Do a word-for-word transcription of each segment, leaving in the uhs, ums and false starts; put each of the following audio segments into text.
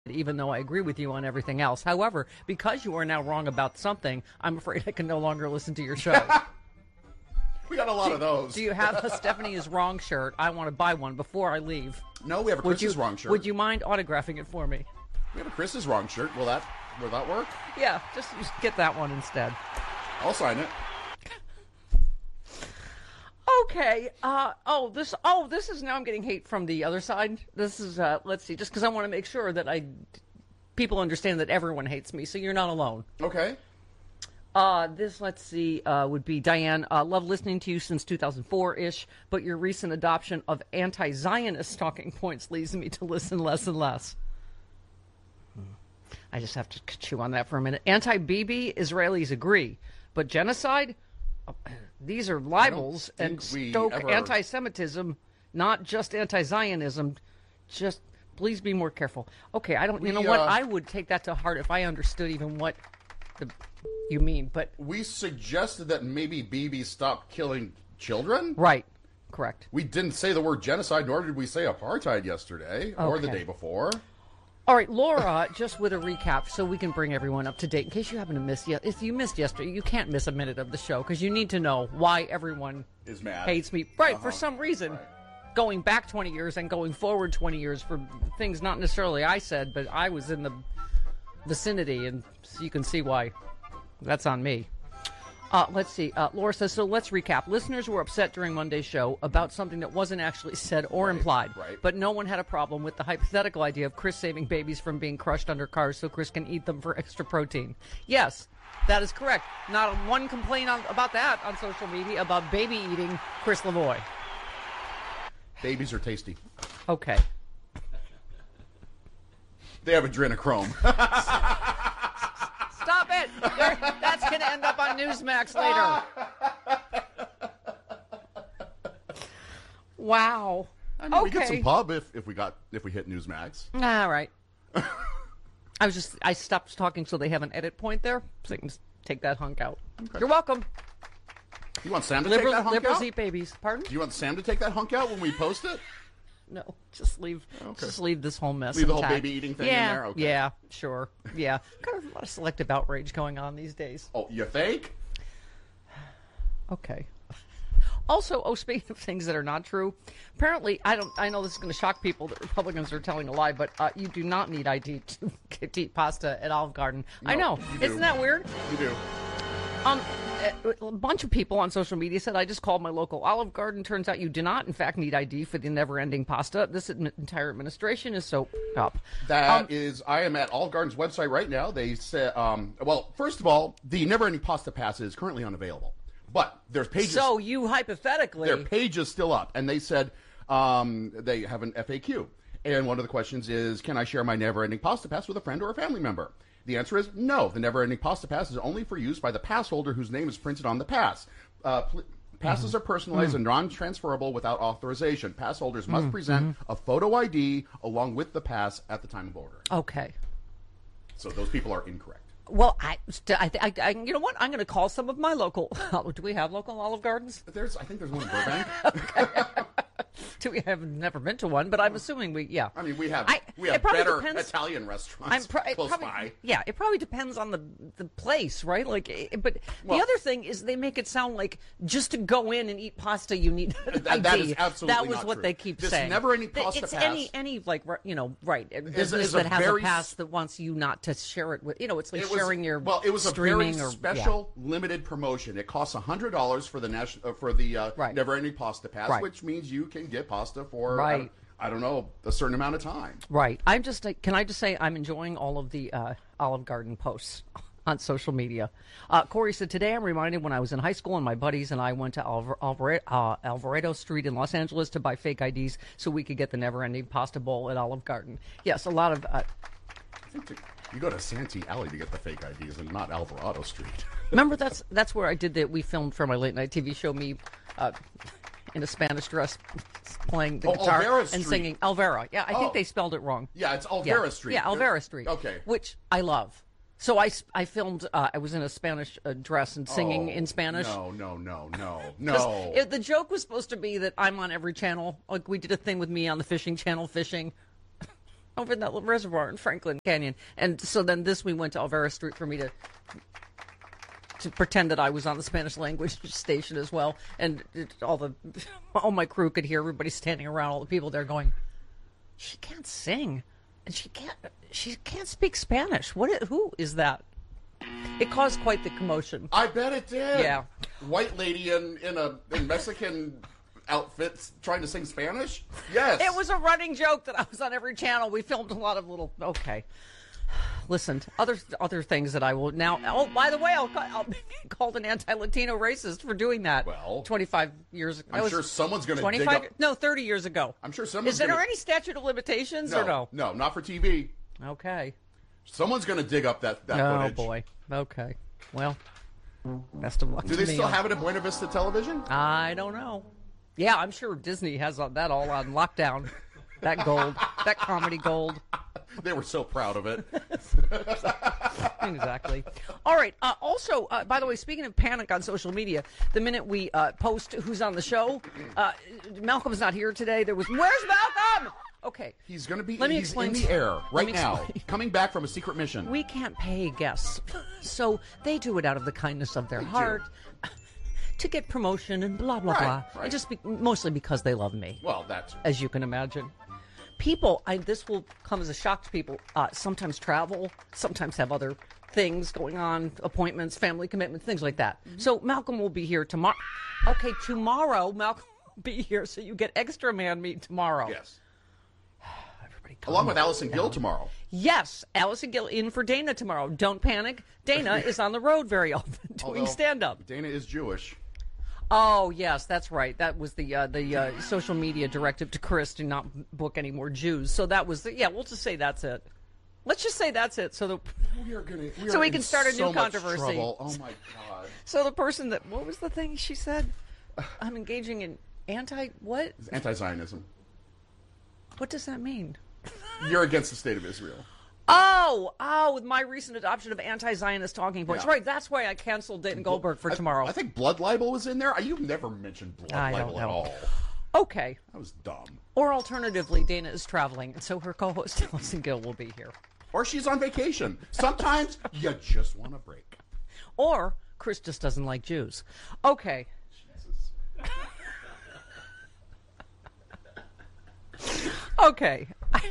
even though I agree with you on everything else. However, because you are now wrong about something, I'm afraid I can no longer listen to your show. We got a lot do, of those. Do you have a Stephanie is wrong shirt? I want to buy one before I leave. No, we have a would Chris is you, wrong shirt. Would you mind autographing it for me? We have a Chris is wrong shirt. Will that will that work? Yeah, just, just get that one instead. I'll sign it. Okay. Uh, oh, this. Oh, this is now. I'm getting hate from the other side. This is. Uh, let's see. Just because I want to make sure that I, people understand that everyone hates me, so you're not alone. Okay. Uh, this, let's see, uh, would be Diane. Uh, love listening to you since two thousand four ish, but your recent adoption of anti-Zionist talking points leads me to listen less and less. I just have to chew on that for a minute. Anti-Bibi, Israelis agree, but genocide. These are libels and stoke ever... anti-Semitism, not just anti-Zionism. Just please be more careful. Okay, I don't. We, you know what? Uh, I would take that to heart if I understood even what the you mean. But we suggested that maybe Bibi stop killing children. Right. Correct. We didn't say the word genocide, nor did we say apartheid yesterday okay. or the day before. All right, Laura, just with a recap so we can bring everyone up to date. In case you happen to miss, yet, if you missed yesterday, you can't miss a minute of the show because you need to know why everyone is mad. Hates me. Right, uh-huh. for some reason. Right. Going back twenty years and going forward twenty years for things not necessarily I said, but I was in the vicinity, and so you can see why. That's on me. Uh, let's see. Uh, Laura says, so let's recap. Listeners were upset during Monday's show about something that wasn't actually said or right, implied. Right. But no one had a problem with the hypothetical idea of Chris saving babies from being crushed under cars so Chris can eat them for extra protein. Yes, that is correct. Not one complaint on, about that on social media about baby eating Chris Lavoie. Babies are tasty. Okay. They have adrenochrome. Stop it! They're, that's going to end up on Newsmax later. Wow. I mean, okay. we get some pub if, if we got if we hit Newsmax. All right. I was just I stopped talking so they have an edit point there, so I can just take that hunk out. Okay. You're welcome. You want Sam to Liberals, take that hunk liberals out? Eat babies. Pardon? Do you want Sam to take that hunk out when we post it? No, just leave. Okay. Just leave this whole mess. Leave the intact. whole baby eating thing yeah, in there. Okay. Yeah, sure. Yeah, kind of a lot of selective outrage going on these days. Oh, you think? Okay. Also, oh, speaking of things that are not true, apparently, I don't. I know this is going to shock people that Republicans are telling a lie, but uh, you do not need I D to, to eat pasta at Olive Garden. No, I know. Isn't that weird? You do. Um, a bunch of people on social media said I just called my local Olive Garden. Turns out you do not, in fact, need I D for the never-ending pasta. This admi- entire administration is so up. That um, is, I am at Olive Garden's website right now. They said, um, well, first of all, the never-ending pasta pass is currently unavailable, but there's pages. So you hypothetically, their page is still up, and they said um, they have an F A Q, and one of the questions is, can I share my never-ending pasta pass with a friend or a family member? The answer is no. The never-ending pasta pass is only for use by the pass holder whose name is printed on the pass. Uh, pl- passes mm-hmm. are personalized mm-hmm. and non-transferable without authorization. Pass holders must mm-hmm. present a photo I D along with the pass at the time of ordering. Okay. So those people are incorrect. Well, I, I, I, I you know what? I'm going to call some of my local. Do we have local Olive Gardens? There's, I think there's one in Burbank. Okay. Do we have never been to one, but I'm assuming we, yeah. I mean, we have I, we have better depends, Italian restaurants pro- close probably, by. Yeah, it probably depends on the the place, right? Like, it, but well, the other thing is they make it sound like just to go in and eat pasta, you need an that, I D. That is absolutely That was not what true. they keep this saying. Never-ending pasta it's pass. any any like you know right business is, is that has very, a pass that wants you not to share it with. You know, it's like it was, sharing your well, it was a very or, special yeah. limited promotion. It costs a hundred dollars for the national uh, for the uh, right. never-ending pasta pass, right. which means you can get pasta for right. I, I don't know a certain amount of time. Right. I'm just. Uh, can I just say I'm enjoying all of the uh, Olive Garden posts on social media. Uh, Corey said, today I'm reminded when I was in high school and my buddies and I went to Alvar- Alvar- uh, Alvarado Street in Los Angeles to buy fake I Ds so we could get the never-ending pasta bowl at Olive Garden. Yes, a lot of... Uh, I think to, you go to Santee Alley to get the fake I Ds and not Alvarado Street. Remember, that's that's where I did that. We filmed for my late-night T V show, me uh, in a Spanish dress playing the oh, guitar Alvera and Street. singing Alvera. Yeah, I oh. think they spelled it wrong. Yeah, it's Alvera yeah. Street. Yeah, Alvera Street. Okay. Which I love. So I, I filmed, uh, I was in a Spanish uh, dress and singing oh, in Spanish. No, no, no, no, no. It, the joke was supposed to be that I'm on every channel. Like we did a thing with me on the fishing channel fishing. over in that little reservoir in Franklin Canyon. And so then this we went to Alvera Street for me to to pretend that I was on the Spanish language station as well. And it, all the all my crew could hear everybody standing around, all the people there going, she can't sing. And she can't she can't speak Spanish. What is, who is that? It caused quite the commotion. I bet it did. Yeah. White lady in, in a in Mexican outfits trying to sing Spanish? Yes. It was a running joke that I was on every channel. We filmed a lot of little... Okay. Listen, other other things that I will now... Oh, by the way, I'll, I'll be called an anti-Latino racist for doing that. Well... twenty-five years ago. I'm sure someone's going to dig up... No, thirty years ago. I'm sure someone's Is there gonna... any statute of limitations no, or no? No, not for T V. Okay. Someone's going to dig up that, that oh, footage. Oh, boy. Okay. Well, best of luck Do to they me still on... have it at Buena Vista Television? I don't know. Yeah, I'm sure Disney has that all on lockdown. That gold. That comedy gold. They were so proud of it. Exactly. All right. Uh, also, uh, by the way, speaking of panic on social media, the minute we uh, post who's on the show, uh, Malcolm's not here today. There was, where's Malcolm? Okay. He's going to be Let me he's explain in the air right me now, explain. coming back from a secret mission. We can't pay guests, so they do it out of the kindness of their They heart. do. To get promotion and blah, blah, Right, blah. right. And just be, mostly because they love me. Well, that's... As you can imagine. People, I, this will come as a shock to people, uh, sometimes travel, sometimes have other things going on, appointments, family commitments, things like that. Mm-hmm. So Malcolm will be here tomorrow. Okay, tomorrow Malcolm will be here, so you get extra man meat tomorrow. Yes. Everybody Along with Allison down. Gill tomorrow. Yes, Allison Gill in for Dana tomorrow. Don't panic. Dana is on the road very often doing stand-up. Dana is Jewish. Oh, yes, that's right. That was the uh, the uh, social media directive to Chris to not book any more Jews. So that was, the, yeah, we'll just say that's it. Let's just say that's it. So the we are gonna, we so are we can start a so new much controversy. Trouble. Oh, my God. So the person that, what was the thing she said? I'm engaging in anti, what? It's anti-Zionism. What does that mean? You're against the state of Israel. Oh, oh, with my recent adoption of anti-Zionist talking points. Yeah. Right, that's why I canceled Dayton Goldberg for I, tomorrow. I think blood libel was in there. You've never mentioned blood I libel don't at know. all. Okay. That was dumb. Or alternatively, Dana is traveling, and so her co-host Allison Gill will be here. Or she's on vacation. Sometimes you just want a break. Or Chris just doesn't like Jews. Okay. Jesus. Okay.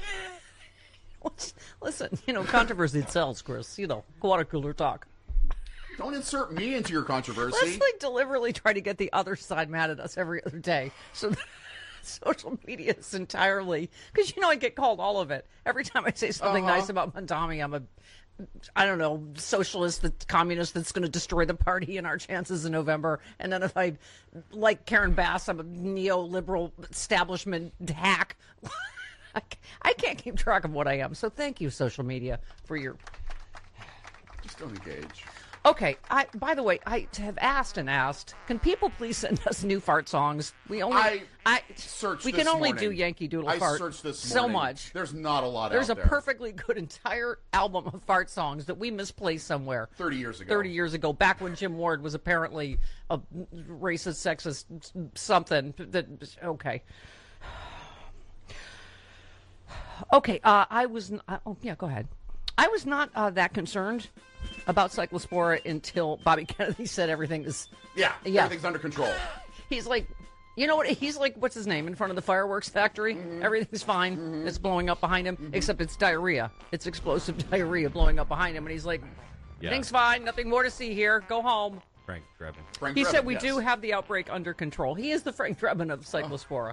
Listen, you know, controversy sells, Chris. You know, water cooler talk. Don't insert me into your controversy. Let's like deliberately try to get the other side mad at us every other day. So social media is entirely, because you know I get called all of it. Every time I say something uh-huh. nice about Mondami, I'm a, I don't know, socialist, that communist that's going to destroy the party and our chances in November. And then if I like Karen Bass, I'm a neoliberal establishment hack. I can't keep track of what I am. So thank you, social media, for your... Just don't engage. Okay. I, by the way, I have asked and asked. Can people please send us new fart songs? We only... I, I searched We this can only morning. do Yankee Doodle I Fart searched this so morning. much. There's not a lot There's out a there. perfectly good entire album of fart songs that we misplaced somewhere. thirty years ago. thirty years ago, back when Jim Ward was apparently a racist, sexist, something. That Okay. Okay, uh, I was... Uh, oh, yeah, go ahead. I was not uh, that concerned about Cyclospora until Bobby Kennedy said everything is... Yeah, Yeah. everything's under control. He's like... You know what? He's like, what's his name, in front of the fireworks factory? Mm-hmm. Everything's fine. Mm-hmm. It's blowing up behind him, Mm-hmm. except it's diarrhea. It's explosive diarrhea blowing up behind him, and he's like, Yeah. everything's fine. Nothing more to see here. Go home. Frank Drebin. Frank He Drebin, said we yes. do have the outbreak under control. He is the Frank Drebin of Cyclospora.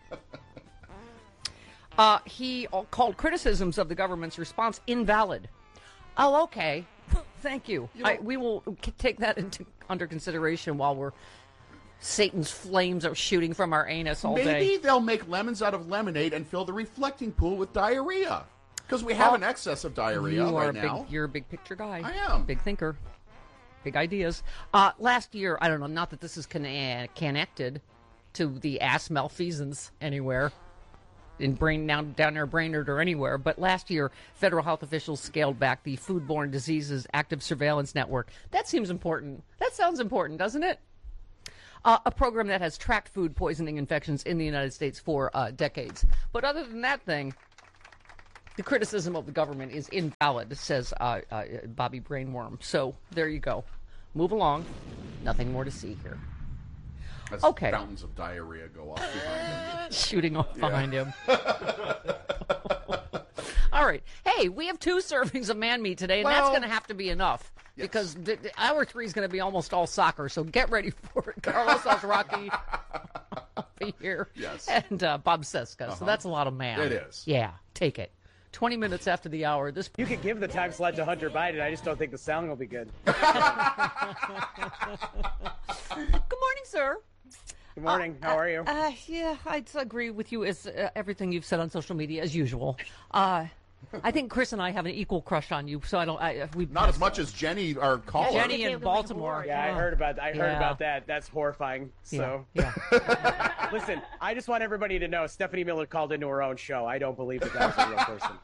uh, he uh, called criticisms of the government's response invalid. Oh, okay. Thank you. You know- I, we will c- take that into under consideration while we're Satan's flames are shooting from our anus all Maybe day. they'll make lemons out of lemonade and fill the reflecting pool with diarrhea. Because we have Oh, an excess of diarrhea You are right a big, now. you're a big picture guy. I am. Big thinker. Big ideas. Uh, last year, I don't know, not that this is conne- connected to the ass malfeasance anywhere, in Brain down, down near Brainerd or anywhere, but last year, federal health officials scaled back the Foodborne Diseases Active Surveillance Network. That seems important. That sounds important, doesn't it? Uh, a program that has tracked food poisoning infections in the United States for uh, decades. But other than that thing, the criticism of the government is invalid, says uh, uh, Bobby Brainworm. So there you go. Move along. Nothing more to see here. As okay. Fountains of diarrhea go off behind him. Shooting off yeah. behind him. All right. Hey, we have two servings of man meat today, and well, that's going to have to be enough. Yes. Because th- th- hour three is going to be almost all soccer, so get ready for it. Carlos Alzraki will be here. Yes. And uh, Bob Cesca. Uh-huh. So that's a lot of man. It is. Yeah, take it. twenty minutes after the hour. This You could give the time slot to Hunter Biden. I just don't think the sound will be good. Good morning, sir. Good morning. Uh, How are you? Uh, uh, yeah, I'd agree with you as uh, everything you've said on social media as usual. Uh, I think Chris and I have an equal crush on you, so I don't. I, we not as much as Jenny, our caller. Jenny in Baltimore. Yeah, I heard about. I heard yeah. about that. That's horrifying. So, yeah. yeah. Listen, I just want everybody to know Stephanie Miller called into her own show. I don't believe that that was a real person.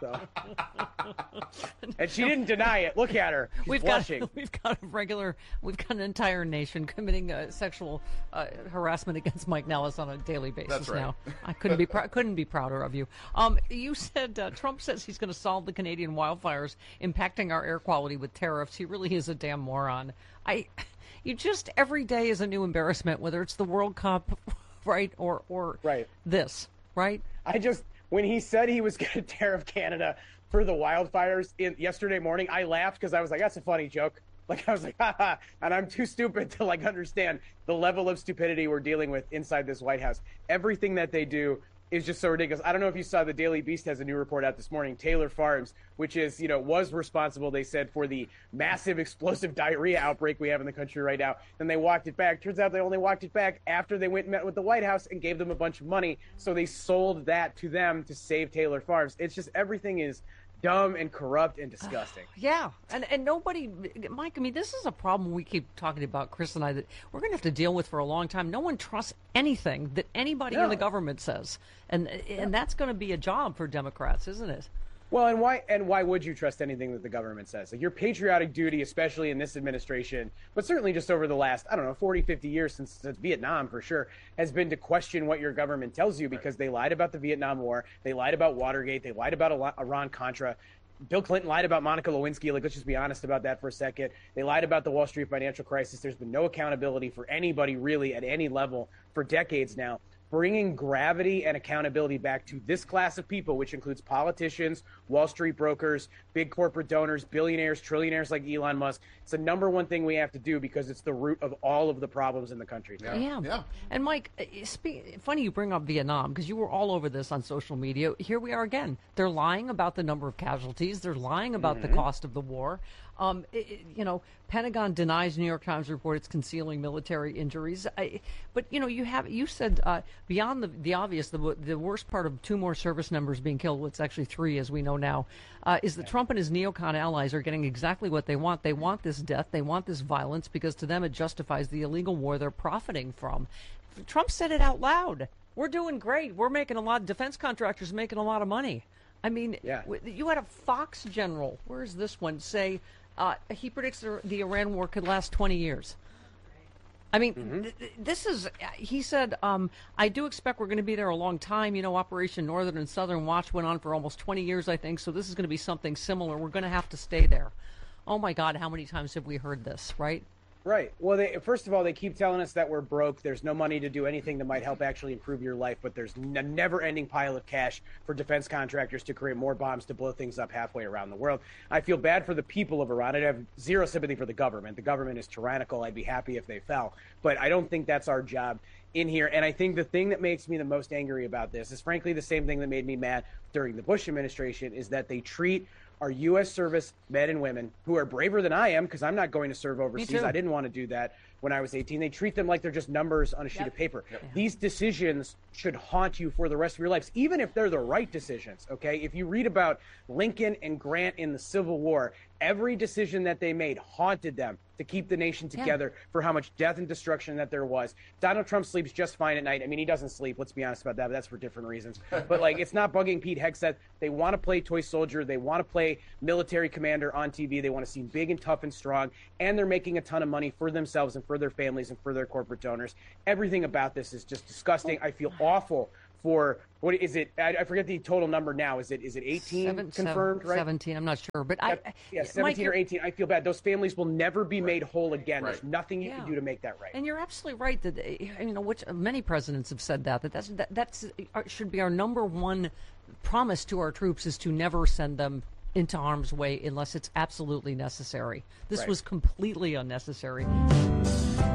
So, and she didn't deny it. Look at her. She's we've blushing. got we've got a regular. We've got an entire nation committing uh, sexual uh, harassment against Mike Nellis on a daily basis. That's right. Now, I couldn't be pr- couldn't be prouder of you. Um, you said uh, Trump says he's going to solve the Canadian wildfires impacting our air quality with tariffs. He really is a damn moron. I, you just every day is a new embarrassment, whether it's the World Cup, right, or or right. this, right? I just when he said he was going to tariff Canada for the wildfires in, yesterday morning, I laughed because I was like, that's a funny joke. Like I was like, ha ha, and I'm too stupid to like understand the level of stupidity we're dealing with inside this White House. Everything that they do is just so ridiculous. I don't know if you saw the Daily Beast has a new report out this morning. Taylor Farms, which is, you know, was responsible, they said, for the massive explosive diarrhea outbreak we have in the country right now. Then they walked it back. Turns out they only walked it back after they went and met with the White House and gave them a bunch of money. So they sold that to them to save Taylor Farms. It's just everything is dumb and corrupt and disgusting. Uh, yeah, and and nobody, Mike, I mean, this is a problem we keep talking about, Chris and I, that we're going to have to deal with for a long time. No one trusts anything that anybody no. in the government says, and and that's going to be a job for Democrats, isn't it? Well, and why and why would you trust anything that the government says? Like your patriotic duty, especially in this administration, but certainly just over the last, I don't know, forty, fifty years since, since Vietnam for sure, has been to question what your government tells you because they lied about the Vietnam War, they lied about Watergate, they lied about Iran-Contra. Bill Clinton lied about Monica Lewinsky. Like, let's just be honest about that for a second. They lied about the Wall Street financial crisis. There's been no accountability for anybody really at any level for decades now. Bringing gravity and accountability back to this class of people, which includes politicians, Wall Street brokers, big corporate donors, billionaires, trillionaires like Elon Musk. It's the number one thing we have to do because it's the root of all of the problems in the country. Yeah. Yeah. yeah. And Mike, speak, funny you bring up Vietnam because you were all over this on social media. Here we are again. They're lying about the number of casualties. They're lying about mm-hmm. the cost of the war. Um, it, it, you know, Pentagon denies New York Times report it's concealing military injuries. I, but, you know, you have you said uh, beyond the, the obvious, the, the worst part of two more service members being killed, well, it's actually three as we know now, uh, is that Trump and his neocon allies are getting exactly what they want. They want this death. They want this violence because to them it justifies the illegal war they're profiting from. Trump said it out loud. We're doing great. We're making a lot. Defense contractors making a lot of money. I mean, yeah. you had a Fox general. Where's this one? Say uh, he predicts the, the Iran war could last twenty years. I mean, mm-hmm. th- this is, he said, um, I do expect we're going to be there a long time. You know, Operation Northern and Southern Watch went on for almost twenty years, I think. So this is going to be something similar. We're going to have to stay there. Oh, my God, how many times have we heard this, right? Right. Well, they, first of all, they keep telling us that we're broke. There's no money to do anything that might help actually improve your life. But there's a never-ending pile of cash for defense contractors to create more bombs to blow things up halfway around the world. I feel bad for the people of Iran. I have zero sympathy for the government. The government is tyrannical. I'd be happy if they fell. But I don't think that's our job in here. And I think the thing that makes me the most angry about this is, frankly, the same thing that made me mad during the Bush administration, is that they treat our U S service men and women who are braver than I am, because I'm not going to serve overseas. I didn't want to do that when I was eighteen. They treat them like they're just numbers on a sheet yep. of paper. Yep. These decisions should haunt you for the rest of your lives, even if they're the right decisions, okay? If you read about Lincoln and Grant in the Civil War, every decision that they made haunted them to keep the nation together yeah. for how much death and destruction that there was. Donald Trump sleeps just fine at night. I mean, he doesn't sleep. Let's be honest about that, but that's for different reasons. But, like, it's not bugging Pete Hegseth. They want to play toy soldier. They want to play military commander on T V. They want to seem big and tough and strong, and they're making a ton of money for themselves and for their families and for their corporate donors. Everything about this is just disgusting. I feel awful for what is it? I, I forget the total number now. Is it is it eighteen seven, confirmed? Seven, right, seventeen. I'm not sure, but I yeah, seventeen Mike, or eighteen. I feel bad. Those families will never be made whole again. Right. There's nothing you Yeah. can do to make that right. And you're absolutely right that you know, which many presidents have said that that that's that that's should be our number one promise to our troops is to never send them into harm's way unless it's absolutely necessary. This Right. was completely unnecessary.